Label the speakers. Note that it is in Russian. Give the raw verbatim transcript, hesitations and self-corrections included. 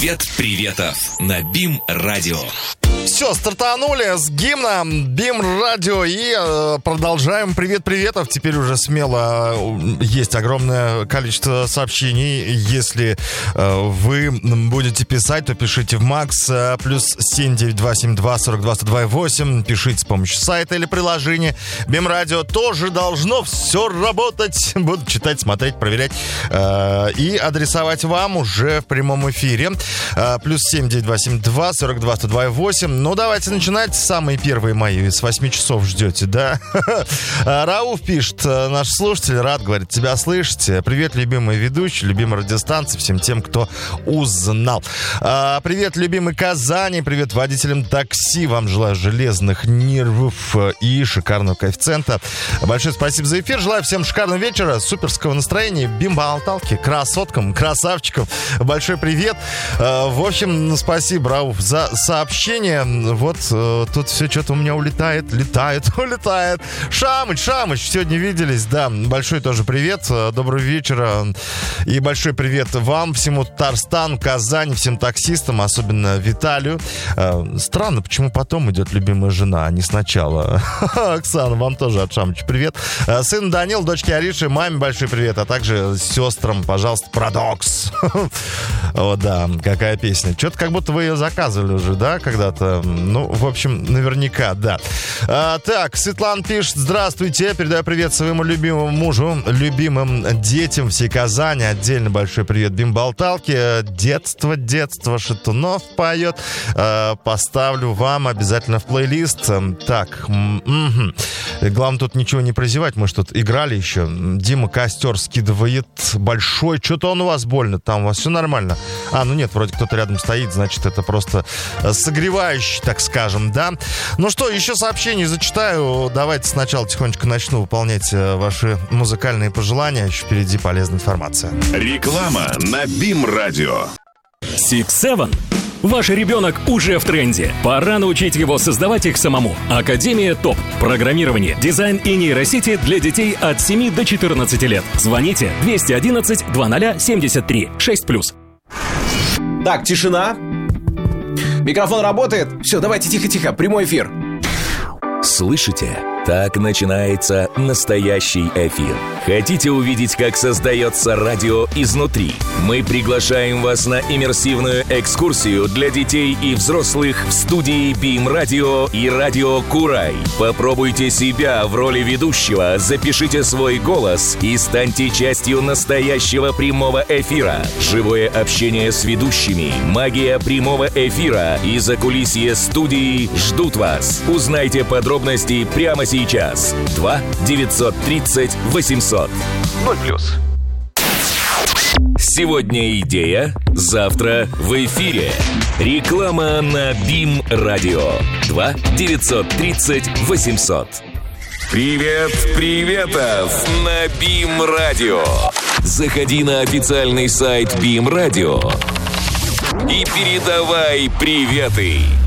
Speaker 1: Привет приветов на БИМ-радио.
Speaker 2: Все, стартанули с гимна БИМ-радио и э, продолжаем. Привет-приветов. Теперь уже смело э, есть огромное количество сообщений. Если э, вы будете писать, то пишите в Макс э, плюс семь девять два семь два сорок два сто два восемь. Пишите с помощью сайта или приложения. БИМ-радио тоже должно все работать. Буду читать, смотреть, проверять э, и адресовать вам уже в прямом эфире. Э, плюс семь девять два семь два сорок два сто два восемь. Ну, давайте начинать. Самые первые мои. С восьми часов ждете, да? Рауф пишет, наш слушатель, рад, говорит, тебя слышать. Привет, любимые ведущие, любимые радиостанции, всем тем, кто узнал. Привет, любимый Казани, привет водителям такси. Вам желаю железных нервов и шикарного коэффициента. Большое спасибо за эфир. Желаю всем шикарного вечера, суперского настроения, бимбалталки, красоткам, красавчикам. Большой привет. В общем, спасибо, Рауф, за сообщение. Вот э, тут все что-то у меня улетает, летает, улетает. Шамыч, Шамыч, сегодня виделись, да. Большой тоже привет, доброго вечера. И большой привет вам, всему Татарстану, Казани, всем таксистам, особенно Виталию. Э, странно, почему потом идет любимая жена, а не сначала. Оксана, вам тоже от Шамыча привет. Э, сын Данил, дочке Ариши, маме большой привет, а также сестрам, пожалуйста, Парадокс. О, да, какая песня. Что-то как будто вы ее заказывали уже, да, когда-то. Ну, в общем, наверняка, да. А, так, Светлана пишет, здравствуйте, передаю привет своему любимому мужу, любимым детям всей Казани. Отдельно большой привет бимбалталке. Детство, детство, Шатунов поет. А, поставлю вам обязательно в плейлист. Так, угу. Главное тут ничего не прозевать, мы что-то играли еще. Дима костер скидывает большой. Что-то он у вас больно, там у вас все нормально? А, ну нет, вроде кто-то рядом стоит, значит, это просто согревающий, так скажем, да. Ну что, еще сообщения зачитаю. Давайте сначала тихонечко начну выполнять ваши музыкальные пожелания. Еще впереди полезная информация.
Speaker 3: Реклама на БИМ-радио.
Speaker 4: Six Seven. Ваш ребенок уже в тренде. Пора научить его создавать их самому. Академия ТОП. Программирование, дизайн и нейросети для детей от семи до четырнадцати лет. Звоните двести одиннадцать двадцать семьдесят три шесть плюс.
Speaker 5: Так, тишина. Микрофон работает? Все, давайте тихо-тихо, прямой эфир.
Speaker 1: Слышите? Так начинается настоящий эфир. Хотите увидеть, как создается радио изнутри? Мы приглашаем вас на иммерсивную экскурсию для детей и взрослых в студии БИМ-радио и радио Курай. Попробуйте себя в роли ведущего, запишите свой голос и станьте частью настоящего прямого эфира. Живое общение с ведущими, магия прямого эфира и закулисье студии ждут вас. Узнайте подробности прямо сейчас. Сейчас. два девятьсот тридцать восемьсот. ноль плюс. Сегодня идея, завтра в эфире. Реклама на БИМ-радио. два девятьсот тридцать восемьсот. Привет, приветов на БИМ-радио. Заходи на официальный сайт БИМ-радио и передавай приветы.